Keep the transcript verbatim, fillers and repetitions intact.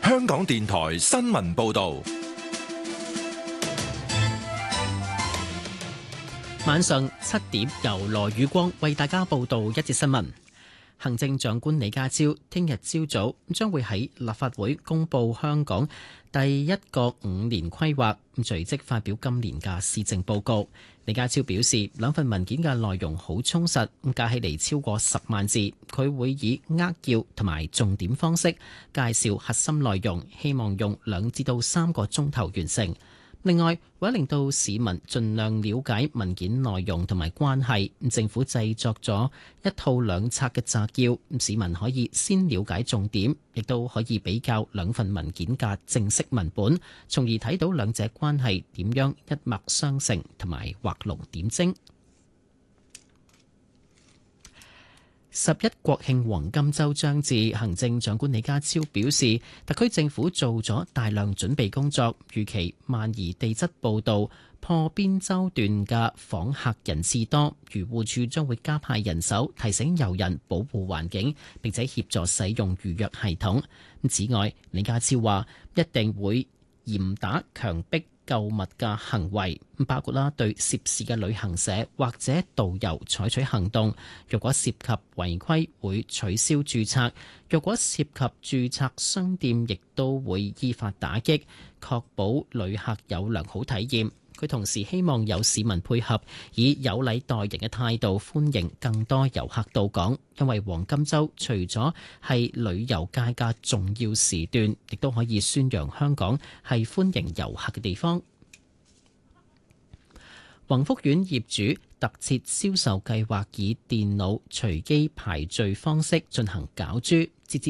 香港電台新聞報道。 晚上七點，由羅宇光為大家報道一節新聞。行政長官李家超聽日朝早將會喺立法會公布香港第一個五年規劃，隨即發表今年嘅施政報告。李家超表示，兩份文件嘅內容好充實，加起嚟超過十萬字。佢會以扼要同埋重點方式介紹核心內容，希望用兩至到三個鐘頭完成。另外，為咗令到市民盡量了解文件內容同埋關係，政府製作咗一套兩冊嘅摘要，市民可以先了解重點，亦都可以比較兩份文件嘅正式文本，從而睇到兩者關係點樣一脈相承同埋畫龍點睛。十一國慶黃金週將至，行政長官李家超表示，特區政府做咗大量準備工作，預期萬宜地質步道破邊洲段嘅訪客人次多，漁護署將會加派人手提醒遊人保護環境，並且協助使用預約系統。此外，李家超話一定會嚴打強迫購物嘅行為，包括啦對涉事嘅旅行社或者導遊採取行動。若果涉及違規，會取消註冊；若果涉及註冊商店，亦都會依法打擊，確保旅客有良好體驗。佢同時希望有市民配合，以有禮待人嘅態度歡迎更多遊客到港，因為黃金週除咗係旅遊界嘅重要時段，亦都可以宣揚香港係歡迎遊客嘅地方。宏福苑業主特設銷售計劃以電腦隨機排序方式進行攪珠，截至